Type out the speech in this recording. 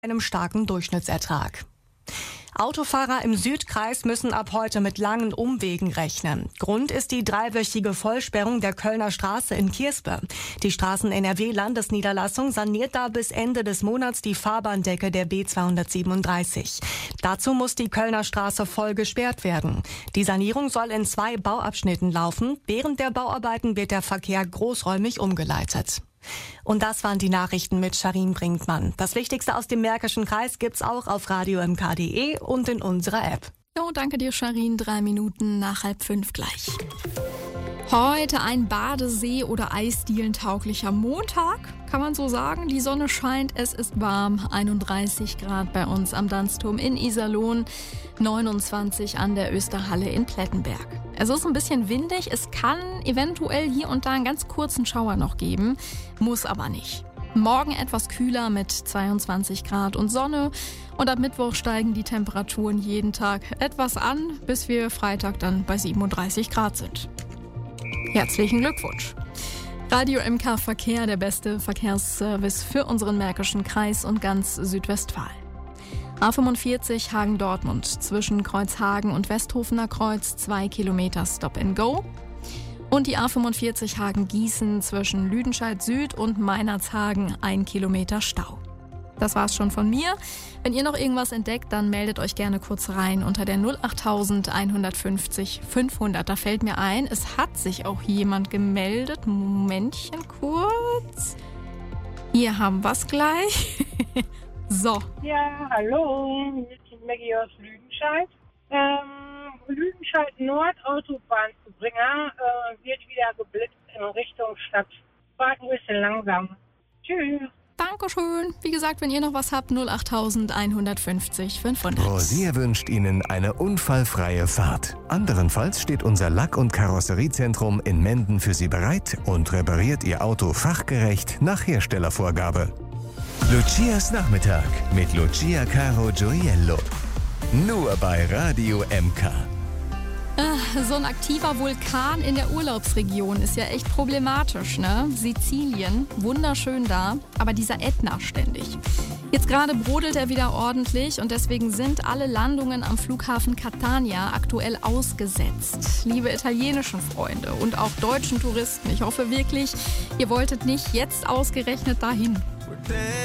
einem starken Durchschnittsertrag. Autofahrer im Südkreis müssen ab heute mit langen Umwegen rechnen. Grund ist die dreiwöchige Vollsperrung der Kölner Straße in Kierspe. Die Straßen-NRW-Landesniederlassung saniert da bis Ende des Monats die Fahrbahndecke der B237. Dazu muss die Kölner Straße voll gesperrt werden. Die Sanierung soll in 2 Bauabschnitten laufen. Während der Bauarbeiten wird der Verkehr großräumig umgeleitet. Und das waren die Nachrichten mit Sharin Brinkmann. Das Wichtigste aus dem Märkischen Kreis gibt's auch auf radio-mk.de und in unserer App. Jo, danke dir, Sharin. 3 Minuten nach 4:30 gleich. Heute ein Badesee- oder eisdielentauglicher Montag, kann man so sagen. Die Sonne scheint, es ist warm. 31 Grad bei uns am Danzturm in Iserlohn, 29 an der Österhalle in Plettenberg. Es ist ein bisschen windig, es kann eventuell hier und da einen ganz kurzen Schauer noch geben, muss aber nicht. Morgen etwas kühler mit 22 Grad und Sonne und ab Mittwoch steigen die Temperaturen jeden Tag etwas an, bis wir Freitag dann bei 37 Grad sind. Herzlichen Glückwunsch! Radio MK Verkehr, der beste Verkehrsservice für unseren Märkischen Kreis und ganz Südwestfalen. A45 Hagen-Dortmund zwischen Kreuzhagen und Westhofener Kreuz 2 Kilometer Stop and Go. Und die A45 Hagen-Gießen zwischen Lüdenscheid Süd und Meinerzhagen 1 Kilometer Stau. Das war's schon von mir. Wenn ihr noch irgendwas entdeckt, dann meldet euch gerne kurz rein unter der 08000 150 500. Da fällt mir ein, es hat sich auch jemand gemeldet. Momentchen kurz. Hier haben wir's gleich. So. Ja, hallo, hier ist die Maggie aus Lüdenscheid. Lüdenscheid Nord Autobahnzubringer wird wieder geblitzt in Richtung Stadt. Fahrt ein bisschen langsam. Tschüss. Dankeschön. Wie gesagt, wenn ihr noch was habt, 08000 150 500. Rosier wünscht Ihnen eine unfallfreie Fahrt. Anderenfalls steht unser Lack- und Karosseriezentrum in Menden für Sie bereit und repariert Ihr Auto fachgerecht nach Herstellervorgabe. Lucias Nachmittag mit Lucia Caro Gioiello. Nur bei Radio MK. So ein aktiver Vulkan in der Urlaubsregion ist ja echt problematisch, ne? Sizilien, wunderschön da, aber dieser Ätna ständig. Jetzt gerade brodelt er wieder ordentlich und deswegen sind alle Landungen am Flughafen Catania aktuell ausgesetzt. Liebe italienischen Freunde und auch deutschen Touristen, ich hoffe wirklich, ihr wolltet nicht jetzt ausgerechnet dahin.